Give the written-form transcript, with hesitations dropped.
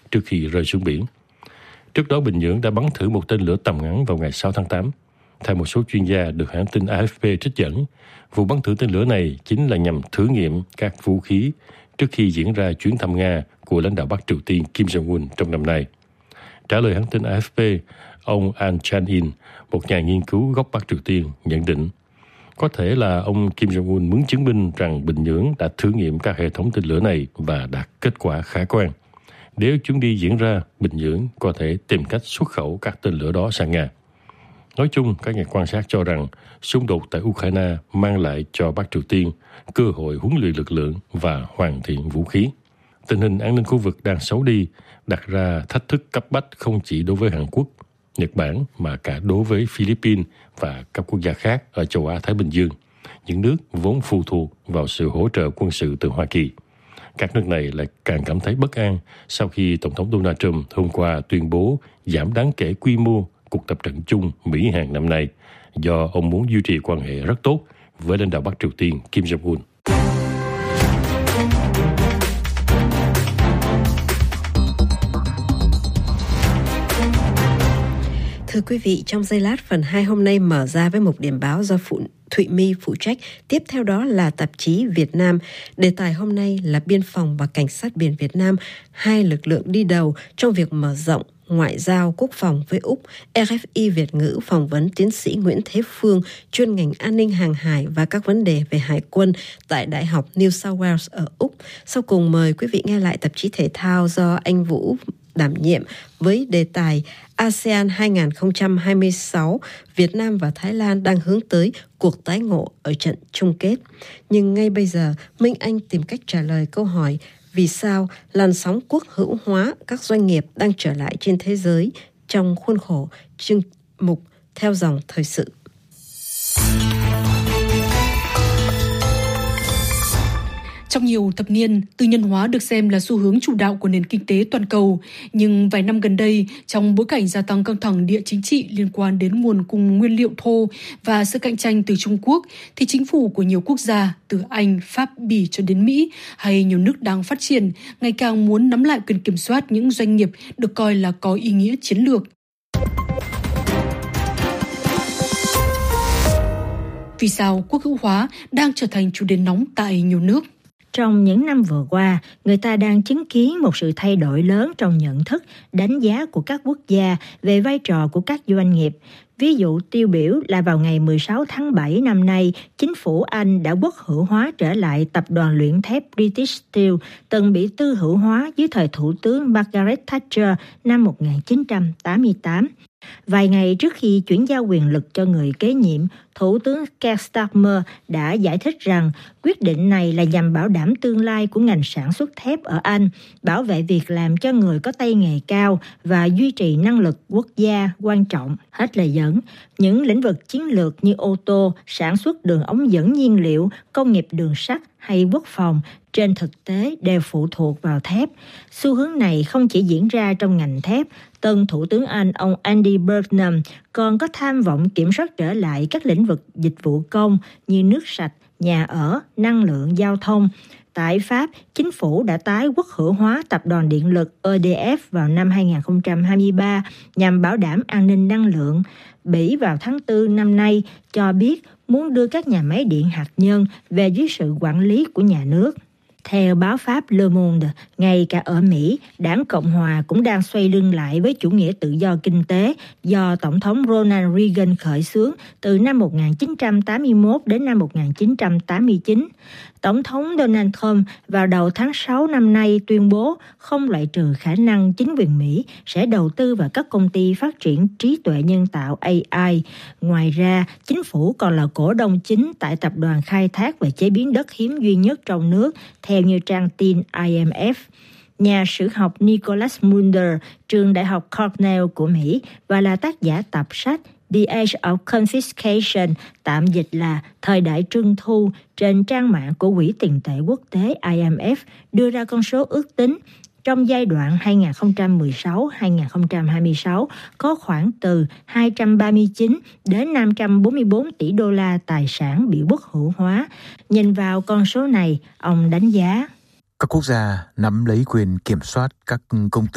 trước khi rơi xuống biển. Trước đó, Bình Nhưỡng đã bắn thử một tên lửa tầm ngắn vào ngày 6 tháng 8. Theo một số chuyên gia được hãng tin AFP trích dẫn, vụ bắn thử tên lửa này chính là nhằm thử nghiệm các vũ khí trước khi diễn ra chuyến thăm Nga của lãnh đạo Bắc Triều Tiên Kim Jong-un trong năm nay. Trả lời hãng tin AFP, ông An Chan-in, một nhà nghiên cứu gốc Bắc Triều Tiên, nhận định có thể là ông Kim Jong-un muốn chứng minh rằng Bình Nhưỡng đã thử nghiệm các hệ thống tên lửa này và đạt kết quả khả quan. Nếu chuyến đi diễn ra, Bình Nhưỡng có thể tìm cách xuất khẩu các tên lửa đó sang Nga. Nói chung, các nhà quan sát cho rằng xung đột tại Ukraine mang lại cho Bắc Triều Tiên cơ hội huấn luyện lực lượng và hoàn thiện vũ khí. Tình hình an ninh khu vực đang xấu đi, đặt ra thách thức cấp bách không chỉ đối với Hàn Quốc, Nhật Bản mà cả đối với Philippines và các quốc gia khác ở châu Á-Thái Bình Dương, những nước vốn phụ thuộc vào sự hỗ trợ quân sự từ Hoa Kỳ. Các nước này lại càng cảm thấy bất an sau khi Tổng thống Donald Trump hôm qua tuyên bố giảm đáng kể quy mô cuộc tập trận chung Mỹ-Hàn năm nay do ông muốn duy trì quan hệ rất tốt với lãnh đạo Bắc Triều Tiên Kim Jong-un. Thưa quý vị, trong giây lát phần 2 hôm nay mở ra với một điểm báo do Thụy My phụ trách. Tiếp theo đó là tạp chí Việt Nam. Đề tài hôm nay là Biên phòng và Cảnh sát biển Việt Nam, hai lực lượng đi đầu trong việc mở rộng ngoại giao quốc phòng với Úc. RFI Việt ngữ phỏng vấn tiến sĩ Nguyễn Thế Phương, chuyên ngành an ninh hàng hải và các vấn đề về hải quân tại Đại học New South Wales ở Úc. Sau cùng mời quý vị nghe lại tạp chí thể thao do anh Vũ đảm nhiệm với đề tài ASEAN 2026, Việt Nam và Thái Lan đang hướng tới cuộc tái ngộ ở trận chung kết. Nhưng ngay bây giờ, Minh Anh tìm cách trả lời câu hỏi vì sao làn sóng quốc hữu hóa các doanh nghiệp đang trở lại trên thế giới trong khuôn khổ chương mục Theo dòng thời sự. Trong nhiều thập niên, tư nhân hóa được xem là xu hướng chủ đạo của nền kinh tế toàn cầu. Nhưng vài năm gần đây, trong bối cảnh gia tăng căng thẳng địa chính trị liên quan đến nguồn cung nguyên liệu thô và sự cạnh tranh từ Trung Quốc, thì chính phủ của nhiều quốc gia, từ Anh, Pháp, Bỉ cho đến Mỹ, hay nhiều nước đang phát triển, ngày càng muốn nắm lại quyền kiểm soát những doanh nghiệp được coi là có ý nghĩa chiến lược. Vì sao quốc hữu hóa đang trở thành chủ đề nóng tại nhiều nước? Trong những năm vừa qua, người ta đang chứng kiến một sự thay đổi lớn trong nhận thức, đánh giá của các quốc gia về vai trò của các doanh nghiệp. Ví dụ tiêu biểu là vào ngày 16 tháng 7 năm nay, chính phủ Anh đã quốc hữu hóa trở lại tập đoàn luyện thép British Steel, từng bị tư hữu hóa dưới thời Thủ tướng Margaret Thatcher năm 1988. Vài ngày trước khi chuyển giao quyền lực cho người kế nhiệm, Thủ tướng Keir Starmer đã giải thích rằng quyết định này là nhằm bảo đảm tương lai của ngành sản xuất thép ở Anh, bảo vệ việc làm cho người có tay nghề cao và duy trì năng lực quốc gia quan trọng. Hết lời dẫn, những lĩnh vực chiến lược như ô tô, sản xuất đường ống dẫn nhiên liệu, công nghiệp đường sắt hay quốc phòng trên thực tế đều phụ thuộc vào thép. Xu hướng này không chỉ diễn ra trong ngành thép, tân Thủ tướng Anh ông Andy Burnham còn có tham vọng kiểm soát trở lại các lĩnh vực dịch vụ công như nước sạch, nhà ở, năng lượng, giao thông. Tại Pháp, chính phủ đã tái quốc hữu hóa tập đoàn điện lực EDF vào năm 2023 nhằm bảo đảm an ninh năng lượng. Bỉ vào tháng 4 năm nay cho biết muốn đưa các nhà máy điện hạt nhân về dưới sự quản lý của nhà nước. Theo báo Pháp Le Monde, ngay cả ở Mỹ, Đảng Cộng Hòa cũng đang xoay lưng lại với chủ nghĩa tự do kinh tế do Tổng thống Ronald Reagan khởi xướng từ năm 1981 đến năm 1989. Tổng thống Donald Trump vào đầu tháng 6 năm nay tuyên bố không loại trừ khả năng chính quyền Mỹ sẽ đầu tư vào các công ty phát triển trí tuệ nhân tạo AI. Ngoài ra, chính phủ còn là cổ đông chính tại tập đoàn khai thác và chế biến đất hiếm duy nhất trong nước, theo như trang tin IMF. Nhà sử học Nicholas Mulder, trường Đại học Cornell của Mỹ và là tác giả tập sách The Age of Confiscation, tạm dịch là Thời đại trưng thu, trên trang mạng của Quỹ tiền tệ quốc tế IMF, đưa ra con số ước tính trong giai đoạn 2016-2026 có khoảng từ 239 đến 544 tỷ đô la tài sản bị quốc hữu hóa. Nhìn vào con số này, ông đánh giá các quốc gia nắm lấy quyền kiểm soát các công ty